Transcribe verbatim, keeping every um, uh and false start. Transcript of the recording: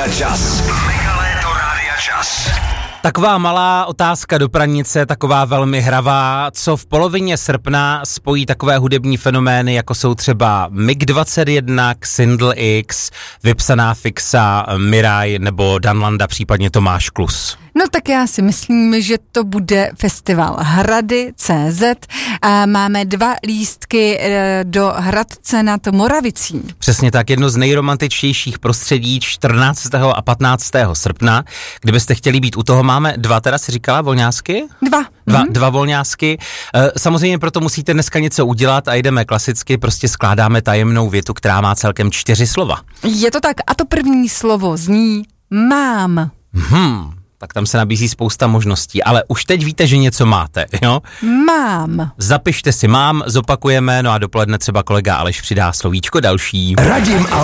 Rádia Čas. Mega léto Rádia Čas. Taková malá otázka do pranice, taková velmi hravá, co v polovině srpna spojí takové hudební fenomény, jako jsou třeba mig dvacet jedna, Xindl X, Vypsaná fixa, Miraj nebo Danlanda, případně Tomáš Klus. No tak já si myslím, že to bude festival Hrady tečka cé zet a máme dva lístky do Hradce nad Moravicí. Přesně tak, jedno z nejromantičtějších prostředí čtrnáctého a patnáctého srpna. Kdybyste chtěli být u toho, máme dva, teda si říkala, volňásky? Dva. Dva, mm-hmm. dva volňásky. Samozřejmě proto musíte dneska něco udělat a jdeme klasicky, prostě skládáme tajemnou větu, která má celkem čtyři slova. Je to tak a to první slovo zní mám. Hmm. Tak tam se nabízí spousta možností, ale už teď víte, že něco máte, jo? Mám. Zapište si mám, zopakujeme, no a dopoledne třeba kolega Aleš přidá slovíčko další. Radim a